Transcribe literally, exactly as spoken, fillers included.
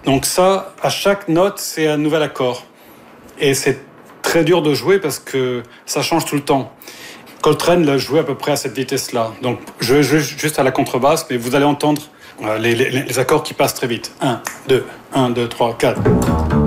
Donc ça, à chaque note, c'est un nouvel accord. Et c'est très dur de jouer parce que ça change tout le temps. Coltrane l'a joué à peu près à cette vitesse-là. Donc je vais jouer juste à la contrebasse, mais vous allez entendre les, les, les accords qui passent très vite. un, deux, un, deux, trois, quatre.